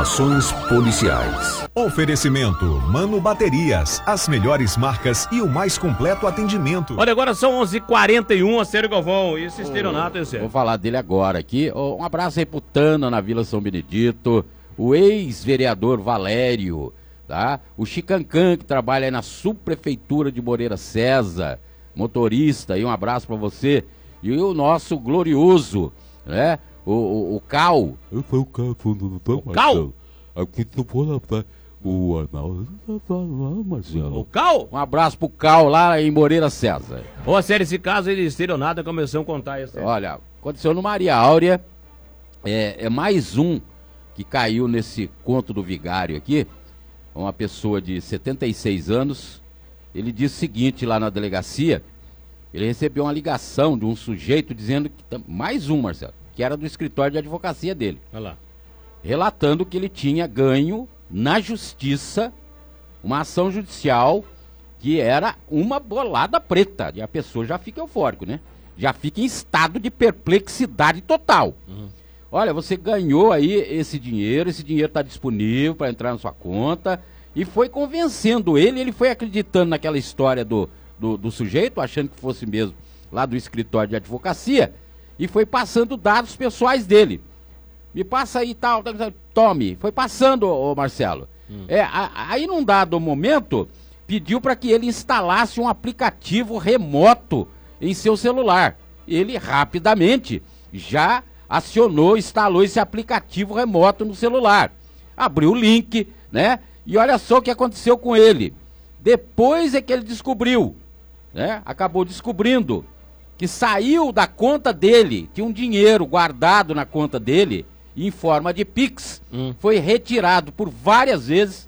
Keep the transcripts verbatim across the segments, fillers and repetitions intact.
Ações policiais. Oferecimento Mano Baterias, as melhores marcas e o mais completo atendimento. Olha, agora são onze e quarenta e um, a Sério Galvão, e esse estelionato é sério. Vou falar dele agora aqui. Um abraço aí pro Tana, na Vila São Benedito, o ex-vereador Valério, tá? O Chicancan, que trabalha aí na subprefeitura de Moreira César, motorista, e um abraço pra você. E o nosso glorioso, né? O, o, o Cal. Eu fui o Cal, o Cal? Aqui tu for lá, o Arnaldo, Marcelo. O Cal? Um abraço pro Cal lá em Moreira César. Ô, sério, esse caso ele estelionato começou a contar isso. Olha, aconteceu no Maria Áurea, é, é mais um que caiu nesse conto do vigário aqui, uma pessoa de setenta e seis anos. Ele disse o seguinte lá na delegacia, ele recebeu uma ligação de um sujeito dizendo que, mais um, Marcelo, que era do escritório de advocacia dele. Olha lá. Relatando que ele tinha ganho na justiça uma ação judicial que era uma bolada preta. E a pessoa já fica eufórico, né? Já fica em estado de perplexidade total. Uhum. Olha, você ganhou aí esse dinheiro, esse dinheiro está disponível para entrar na sua conta. E foi convencendo ele, ele foi acreditando naquela história do, do, do sujeito, achando que fosse mesmo lá do escritório de advocacia. E foi passando dados pessoais dele. Me passa aí tal, tal, tome. Foi passando, ô Marcelo. Hum. É, a, aí num dado momento, pediu para que ele instalasse um aplicativo remoto em seu celular. Ele rapidamente já acionou, instalou esse aplicativo remoto no celular. Abriu o link, né? E olha só o que aconteceu com ele. Depois é que ele descobriu, né? Acabou descobrindo que saiu da conta dele, tinha um dinheiro guardado na conta dele, em forma de Pix, hum. foi retirado por várias vezes,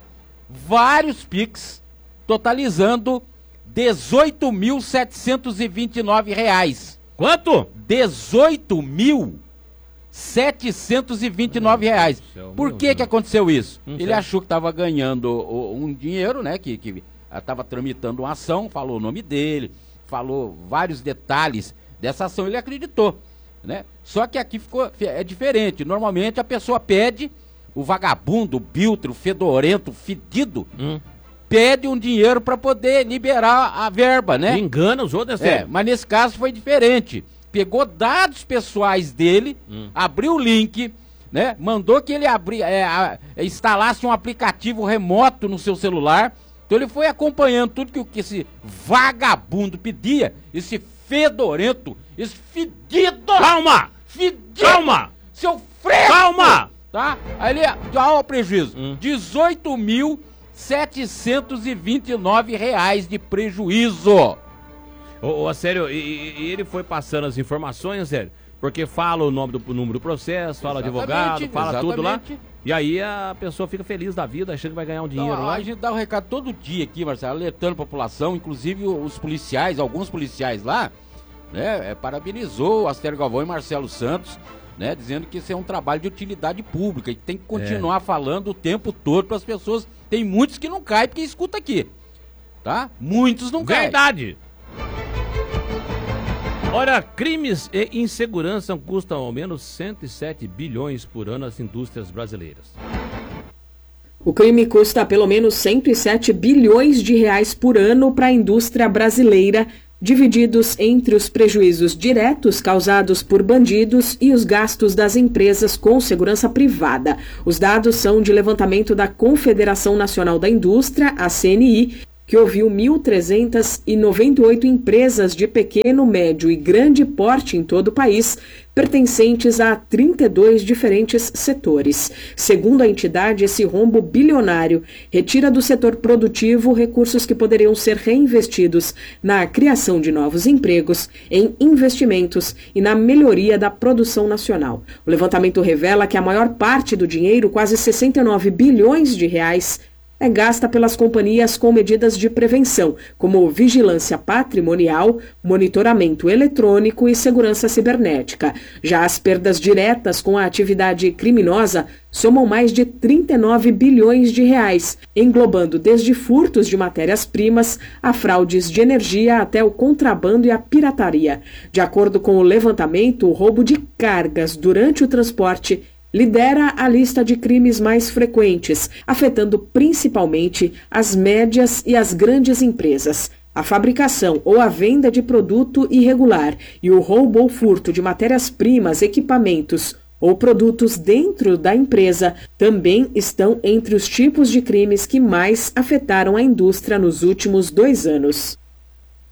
vários Pix, totalizando dezoito mil setecentos e vinte e nove reais. Quanto? dezoito mil setecentos e vinte e nove reais. Céu, por que Deus. que aconteceu isso? Hum, Ele certo. achou que estava ganhando um dinheiro, né, que estava tramitando uma ação, falou o nome dele, falou vários detalhes dessa ação, ele acreditou, né? Só que aqui ficou, é diferente. Normalmente a pessoa pede, o vagabundo, o biltre, o fedorento, o fedido, hum. pede um dinheiro para poder liberar a verba, né? Engana os outros, é, é, mas nesse caso foi diferente. Pegou dados pessoais dele, hum. abriu o link, né? Mandou que ele abri, é, a, instalasse um aplicativo remoto no seu celular. Então ele foi acompanhando tudo que, que esse vagabundo pedia, esse fedorento, esse fedido. Calma! Fedido! Calma! Seu fresco! Calma! Tá? Aí ele, olha o prejuízo, hum. dezoito mil setecentos e vinte e nove reais de prejuízo. Ô, ô, sério, e, e ele foi passando as informações, sério, porque fala o nome do número do processo, fala exatamente, advogado, fala exatamente. tudo lá. E aí a pessoa fica feliz da vida, achando que vai ganhar um dinheiro então, lá. A gente dá um recado todo dia aqui, Marcelo, alertando a população, inclusive os policiais, alguns policiais lá, né, é, parabenizou o Astério Galvão e Marcelo Santos, né, dizendo que isso é um trabalho de utilidade pública e tem que continuar é. falando o tempo todo para as pessoas. Tem muitos que não caem porque escuta aqui, tá? Muitos não caem. Verdade. Olha, crimes e insegurança custam ao menos cento e sete bilhões por ano às indústrias brasileiras. O crime custa pelo menos cento e sete bilhões de reais por ano para a indústria brasileira, divididos entre os prejuízos diretos causados por bandidos e os gastos das empresas com segurança privada. Os dados são de levantamento da Confederação Nacional da Indústria, a C N I, que ouviu mil trezentas e noventa e oito empresas de pequeno, médio e grande porte em todo o país, pertencentes a trinta e dois diferentes setores. Segundo a entidade, esse rombo bilionário retira do setor produtivo recursos que poderiam ser reinvestidos na criação de novos empregos, em investimentos e na melhoria da produção nacional. O levantamento revela que a maior parte do dinheiro, quase sessenta e nove bilhões de reais, é gasta pelas companhias com medidas de prevenção, como vigilância patrimonial, monitoramento eletrônico e segurança cibernética. Já as perdas diretas com a atividade criminosa somam mais de trinta e nove bilhões de reais, englobando desde furtos de matérias-primas a fraudes de energia até o contrabando e a pirataria. De acordo com o levantamento, o roubo de cargas durante o transporte lidera a lista de crimes mais frequentes, afetando principalmente as médias e as grandes empresas. A fabricação ou a venda de produto irregular e o roubo ou furto de matérias-primas, equipamentos ou produtos dentro da empresa também estão entre os tipos de crimes que mais afetaram a indústria nos últimos dois anos.